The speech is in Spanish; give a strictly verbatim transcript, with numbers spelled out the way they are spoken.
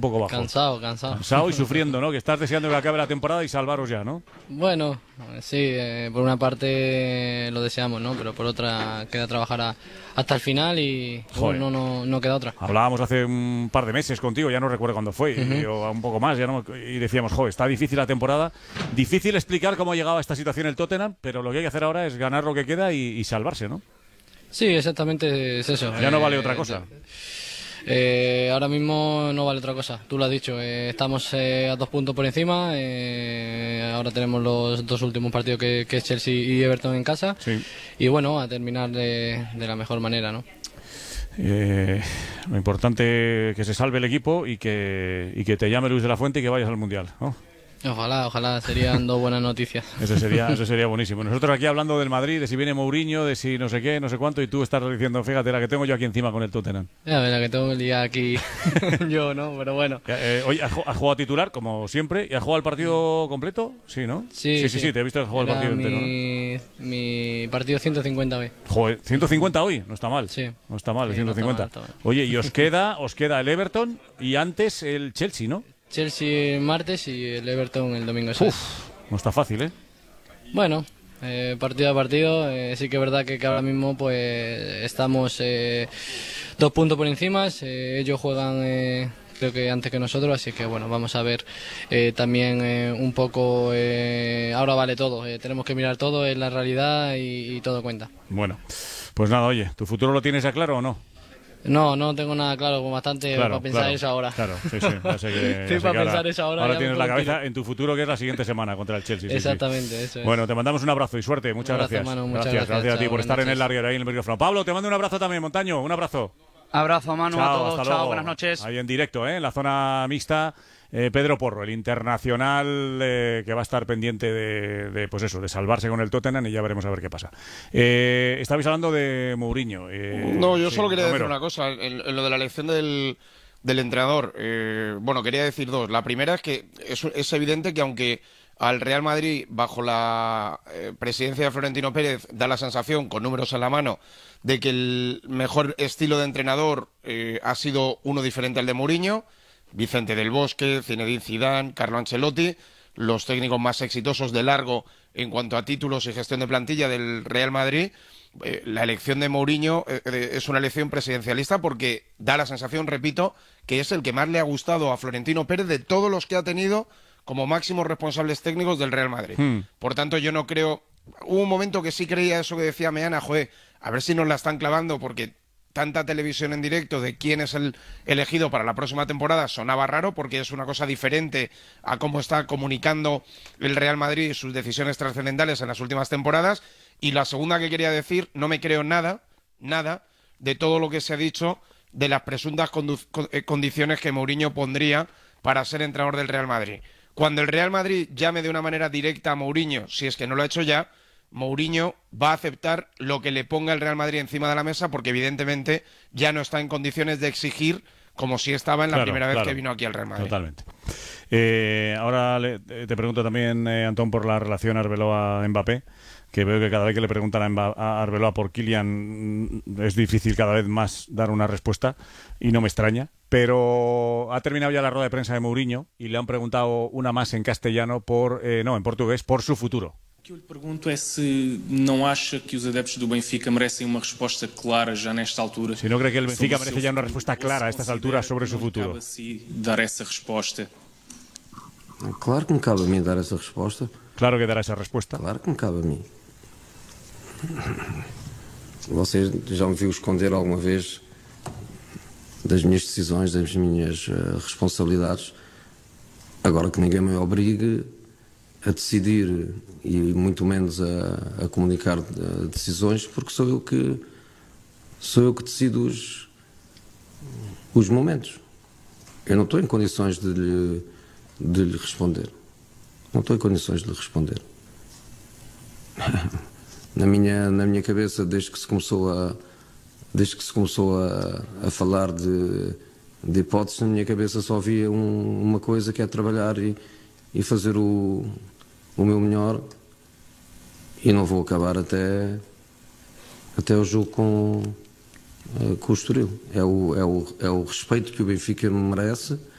poco bajo. Cansado, cansado. Cansado y sufriendo, ¿no? Que estás deseando que acabe la temporada y salvaros ya, ¿no? Bueno, sí, eh, por una parte lo deseamos, ¿no? Pero por otra queda trabajar a, hasta el final y bueno, no, no, no queda otra. Hablábamos hace un par de meses contigo, ya no recuerdo cuándo fue, uh-huh. o un poco más, ya no, y decíamos, joder, está difícil la temporada, difícil explicar cómo ha llegado a esta situación el Tottenham, pero lo que hay que hacer ahora es ganar lo que queda y, y salvarse, ¿no? Sí, exactamente es eso. Ya no eh, vale otra cosa. Eh, ahora mismo no vale otra cosa, tú lo has dicho, eh, estamos eh, a dos puntos por encima, eh, ahora tenemos los dos últimos partidos que, que es Chelsea y Everton en casa, sí. y bueno, a terminar de, de la mejor manera, ¿no? Eh, lo importante es que se salve el equipo y que, y que te llame Luis de la Fuente y que vayas al Mundial, ¿no? Ojalá, ojalá, serían dos buenas noticias. Eso sería, eso sería buenísimo. Nosotros aquí hablando del Madrid, de si viene Mourinho, de si no sé qué, no sé cuánto, y tú estás diciendo, fíjate, la que tengo yo aquí encima con el Tottenham. Ya, la que tengo el día aquí yo, ¿no? Pero bueno. Eh, hoy has jugado titular, como siempre, y has jugado el partido completo, sí, ¿no? Sí, sí, sí, sí, sí te he visto jugar el partido mi, entero, ¿no? Mi partido ciento cincuenta hoy. Joder, ciento cincuenta hoy, no está mal. Sí. No está mal, el sí, ciento cincuenta. No está mal, está mal. Oye, y os queda, os queda el Everton y antes el Chelsea, ¿no? Chelsea el martes y el Everton el domingo. Uf, no está fácil, ¿eh? Bueno, eh, partido a partido, eh, sí que es verdad que, que ahora mismo pues estamos eh, dos puntos por encima, eh, ellos juegan eh, creo que antes que nosotros, así que bueno, vamos a ver eh, también eh, un poco, eh, ahora vale todo, eh, tenemos que mirar todo, es la realidad y, y todo cuenta. Bueno, pues nada, oye, ¿tu futuro lo tienes ya claro o no? No, no tengo nada claro, como bastante claro, para pensar claro, eso ahora. Claro, sí, sí. Ya sé que, sí, ya sé para que pensar ahora, eso ahora. Ahora tienes la cabeza en tu futuro, que es la siguiente semana contra el Chelsea. Sí, Exactamente, sí. eso es. Bueno, te mandamos un abrazo y suerte. Muchas abrazo, gracias. Manu, muchas gracias. gracias. Gracias a ti Chao, por estar noches. en el área ahí en el micrófono. Pablo, te mando un abrazo también, Montaño. Un abrazo. Abrazo, Manu, chao, a todos. hasta Chao, luego. buenas noches. Ahí en directo, ¿eh? En la zona mixta. Eh, Pedro Porro, el internacional eh, que va a estar pendiente de, de, pues eso, de salvarse con el Tottenham y ya veremos a ver qué pasa. Eh, estabais hablando de Mourinho. Eh, no, yo sí, solo quería Romero. decir una cosa. En, en lo de la elección del, del entrenador, eh, bueno, quería decir dos. La primera es que es, es evidente que aunque al Real Madrid, bajo la eh, presidencia de Florentino Pérez, da la sensación, con números en la mano, de que el mejor estilo de entrenador eh, ha sido uno diferente al de Mourinho. Vicente del Bosque, Zinedine Zidane, Carlo Ancelotti, los técnicos más exitosos de largo en cuanto a títulos y gestión de plantilla del Real Madrid. Eh, la elección de Mourinho eh, es una elección presidencialista porque da la sensación, repito, que es el que más le ha gustado a Florentino Pérez de todos los que ha tenido como máximos responsables técnicos del Real Madrid. Hmm. Por tanto, yo no creo... Hubo un momento que sí creía eso que decía Meana, joder, a ver si nos la están clavando porque... tanta televisión en directo de quién es el elegido para la próxima temporada sonaba raro porque es una cosa diferente a cómo está comunicando el Real Madrid y sus decisiones trascendentales en las últimas temporadas. Y la segunda que quería decir, no me creo nada, nada de todo lo que se ha dicho de las presuntas condiciones que Mourinho pondría para ser entrenador del Real Madrid. Cuando el Real Madrid llame de una manera directa a Mourinho, si es que no lo ha hecho ya, Mourinho va a aceptar lo que le ponga el Real Madrid encima de la mesa porque evidentemente ya no está en condiciones de exigir como si estaba en la claro, primera claro. vez que vino aquí al Real Madrid. Totalmente. Eh, ahora le, te pregunto también, eh, Antón, por la relación Arbeloa-Mbappé, que veo que cada vez que le preguntan a, Mba, a Arbeloa por Kylian es difícil cada vez más dar una respuesta y no me extraña. Pero ha terminado ya la rueda de prensa de Mourinho y le han preguntado una más en castellano, por eh, no, en portugués, por su futuro. O que eu lhe pergunto é se não acha que os adeptos do Benfica merecem uma resposta clara já nesta altura. Si no cree que el Benfica merece ya una respuesta clara a estas alturas sobre su futuro. Si dar essa resposta. Claro que me cabe a mim dar essa resposta. Claro que dará esa respuesta. Claro que me cabe a mim. Você já me viu esconder alguma vez das minhas decisões, das minhas uh, responsabilidades. Agora que ninguém me obrigue a decidir e muito menos a, a comunicar uh, decisões, porque sou eu que sou eu que decido os, os momentos. Eu não estou em condições de lhe, de lhe responder. Não estou em condições de lhe responder. Na minha, na minha cabeça, desde que se começou a, desde que se começou a, a falar de, de hipóteses, na minha cabeça só havia um, uma coisa, que é trabalhar e, e fazer o, o meu melhor, e não vou acabar até, até o jogo com, com o Estoril. É o, é, o, é o respeito que o Benfica me merece.